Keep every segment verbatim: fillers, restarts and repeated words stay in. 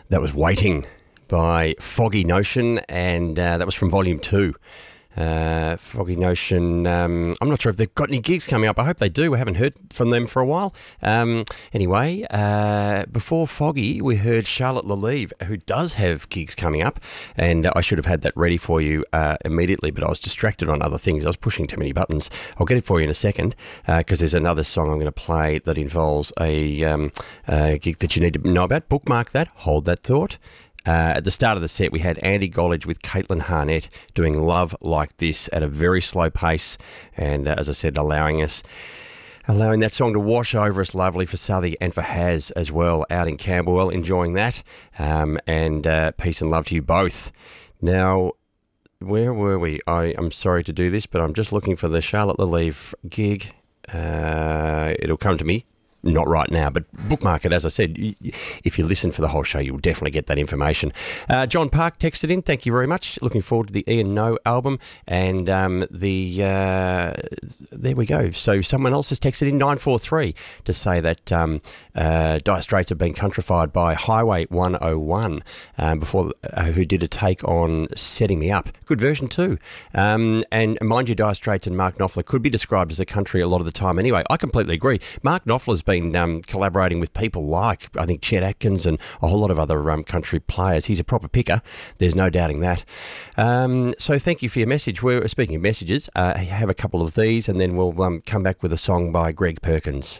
That was Waiting by Foggy Notion, and uh, that was from Volume two. Uh, Foggy Notion, um, I'm not sure if they've got any gigs coming up. I hope they do. We haven't heard from them for a while. Um, anyway, uh, before Foggy, we heard Charlotte Lelieve, who does have gigs coming up, and uh, I should have had that ready for you uh, immediately, but I was distracted on other things. I was pushing too many buttons. I'll get it for you in a second, because uh, there's another song I'm going to play that involves a, um, a gig that you need to know about. Bookmark that. Hold that thought. Uh, at the start of the set, we had Andy Gollage with Caitlin Harnett doing Love Like This at a very slow pace, and uh, as I said, allowing us, allowing that song to wash over us lovely for Southey and for Haz as well, out in Camberwell, enjoying that, um, and uh, peace and love to you both. Now, where were we? I, I'm sorry to do this, but I'm just looking for the Charlotte Lelieve gig. Uh, it'll come to me. Not right now, but bookmark it. As I said, if you listen for the whole show, you'll definitely get that information. Uh, John Park texted in. Thank you very much. Looking forward to the Ian No album. And um, the uh, there we go. So someone else has texted in nine four three to say that um, uh, Dire Straits have been countrified by Highway one oh one um, before, uh, who did a take on Setting Me Up. Good version too. Um, and mind you, Dire Straits and Mark Knopfler could be described as a country a lot of the time anyway. I completely agree. Mark Knopfler's been Um, collaborating with people like, I think, Chet Atkins and a whole lot of other um, country players. He's a proper picker. There's no doubting that. Um, so thank you for your message. We're speaking of messages. Uh, I have a couple of these, and then we'll um, come back with a song by Greg Perkins.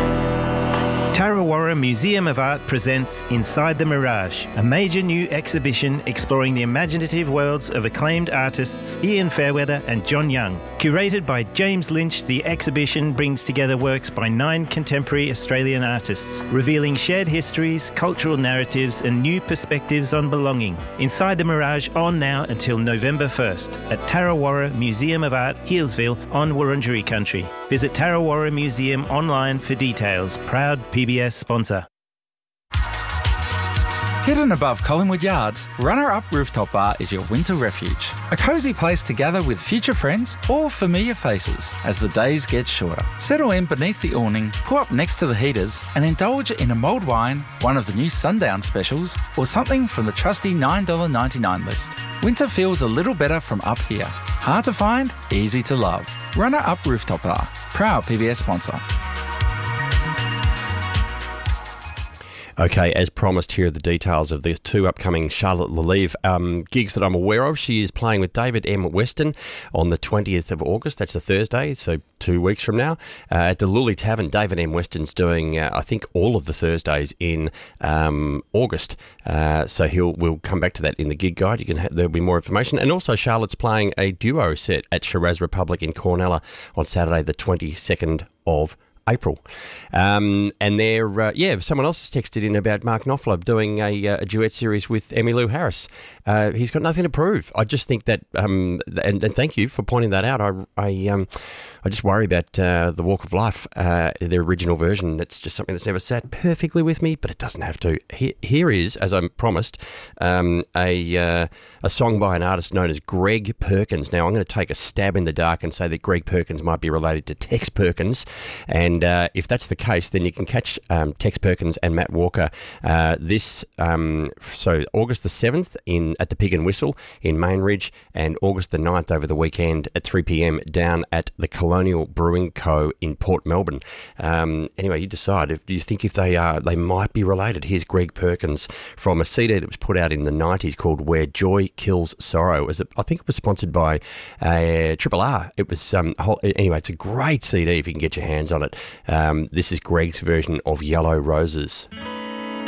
Tarrawarra Museum of Art presents Inside the Mirage, a major new exhibition exploring the imaginative worlds of acclaimed artists Ian Fairweather and John Young. Curated by James Lynch, the exhibition brings together works by nine contemporary Australian artists, revealing shared histories, cultural narratives and new perspectives on belonging. Inside the Mirage on now until November first at Tarrawarra Museum of Art, Healesville on Wurundjeri country. Visit Tarrawarra Museum online for details. Proud P B S sponsor. Hidden above Collingwood Yards, Runner Up Rooftop Bar is your winter refuge. A cosy place to gather with future friends or familiar faces as the days get shorter. Settle in beneath the awning, pull up next to the heaters and indulge in a mulled wine, one of the new sundown specials, or something from the trusty nine dollars ninety-nine list. Winter feels a little better from up here. Hard to find, easy to love. Runner Up Rooftop Bar, proud P B S sponsor. Okay, as promised, here are the details of the two upcoming Charlotte Lelieve um, gigs that I'm aware of. She is playing with David M. Weston on the twentieth of August. That's a Thursday, so two weeks from now. Uh, at the Lully Tavern, David M. Weston's doing, uh, I think, all of the Thursdays in um, August. Uh, so he'll we'll come back to that in the gig guide. You can ha- there'll be more information. And also, Charlotte's playing a duo set at Shiraz Republic in Cornella on Saturday, the twenty-second of April. Um, and there, uh, yeah, someone else has texted in about Mark Knopfler doing a, uh, a duet series with Emmylou Harris. Uh, he's got nothing to prove. I just think that, um, and, and thank you for pointing that out. I, I, um, I just worry about uh, The Walk of Life, uh, the original version. It's just something that's never sat perfectly with me, but it doesn't have to. Here, here is, as I promised, um, a uh, a song by an artist known as Greg Perkins. Now, I'm going to take a stab in the dark and say that Greg Perkins might be related to Tex Perkins, and uh, if that's the case, then you can catch um, Tex Perkins and Matt Walker uh, this, um, so August the seventh in at the Pig and Whistle in Mainridge, and August the ninth over the weekend at three p.m. down at the Colonial Brewing Co. in Port Melbourne. Um, anyway, you decide. If, do you think if they are, they might be related? Here's Greg Perkins from a C D that was put out in the nineties called Where Joy Kills Sorrow. It was a, I think it was sponsored by uh, Triple R. It was, um, whole, anyway, it's a great C D if you can get your hands on it. Um, this is Greg's version of Yellow Roses.